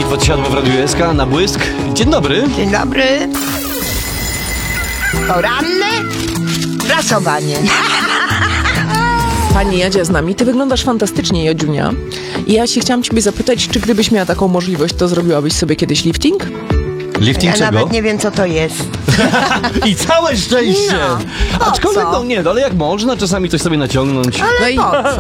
Bitwa siadła w Radiu SK na błysk. Dzień dobry. Dzień dobry. Poranne prasowanie. Pani Jadzia z nami. Ty wyglądasz fantastycznie, Jadziunia. I ja się chciałam ciebie zapytać, czy gdybyś miała taką możliwość, to zrobiłabyś sobie kiedyś lifting? Lifting Ja czego? nawet nie wiem, co to jest. I całe szczęście! No, po Aczkolwiek, co? no nie, ale jak można czasami coś sobie naciągnąć. No i Po co?